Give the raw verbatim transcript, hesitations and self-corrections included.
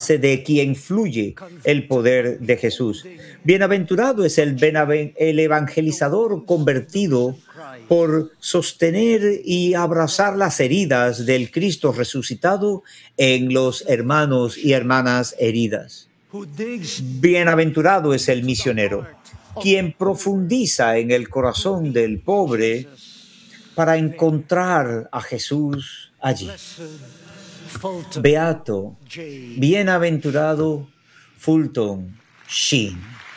base de quien fluye el poder de Jesús. Bienaventurado es el, benaven- el evangelizador convertido por sostener y abrazar las heridas del Cristo resucitado en los hermanos y hermanas heridas. Bienaventurado es el misionero, quien profundiza en el corazón del pobre para encontrar a Jesús allí. Beato, bienaventurado Fulton Sheen.